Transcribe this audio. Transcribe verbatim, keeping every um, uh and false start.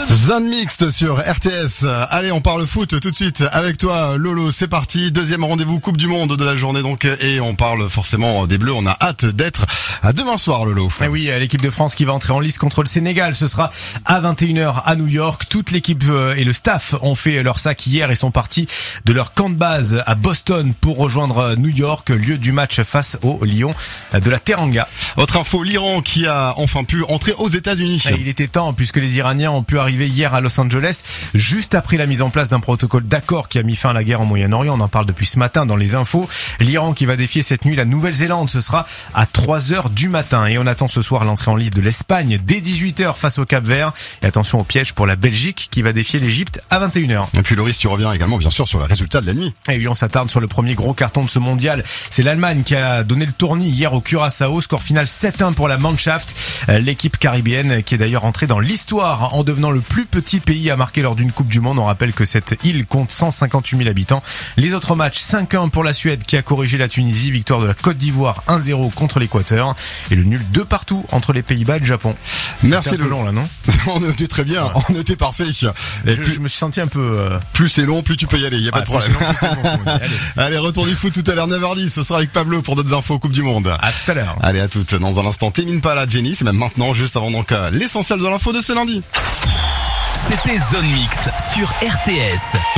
Zone mixte sur R T S. Allez, on parle foot tout de suite avec toi, Lolo. C'est parti. Deuxième rendez-vous Coupe du Monde de la journée donc, et on parle forcément des Bleus. On a hâte d'être à demain soir, Lolo. Et oui, l'équipe de France qui va entrer en lice contre le Sénégal. Ce sera à vingt et une heures à New York. Toute l'équipe et le staff ont fait leur sac hier et sont partis de leur camp de base à Boston pour rejoindre New York, lieu du match face au Lion de la Teranga. Autre info, l'Iran qui a enfin pu entrer aux États-Unis. Et il était temps puisque les Iraniens ont pu arriver hier à Los Angeles juste après la mise en place d'un protocole d'accord qui a mis fin à la guerre au Moyen-Orient. On en parle depuis ce matin dans les infos. L'Iran qui va défier cette nuit la Nouvelle-Zélande, ce sera à trois heures du matin. Et on attend ce soir l'entrée en liste de l'Espagne dès dix-huit heures face au Cap-Vert. Et attention au piège pour la Belgique qui va défier l'Égypte à vingt et une heures. Et puis Loris, tu reviens également bien sûr sur le résultat de la nuit. Et oui, on s'attarde sur le premier gros carton de ce mondial. C'est l'Allemagne qui a donné le tournis hier au Curaçao. Score final sept un pour la Mannschaft. L'équipe caribéenne qui est d'ailleurs entrée dans l'histoire en devenant le plus petit pays à marquer lors d'une Coupe du Monde. On rappelle que cette île compte cent cinquante-huit mille habitants. Les autres matchs, cinq un pour la Suède qui a corrigé la Tunisie. Victoire de la Côte d'Ivoire un zéro contre l'Équateur. Et le nul deux partout entre les Pays-Bas et le Japon. Merci C'était un peu long là, non? On était très bien, ouais. On était parfait. Et je, plus, je me suis senti un peu... Euh... Plus c'est long, plus tu peux y aller, y a ah, pas de problème. Long, long, allez. Allez, retour du foot tout à l'heure neuf heures dix. Ce sera avec Pablo pour d'autres infos Coupe du Monde. À tout à l'heure. Allez, à toutes. Dans un instant, Témine pas là, Jenny. C'est même maintenant, juste avant donc l'essentiel de l'info de ce lundi. C'était Zone Mixte sur R T S.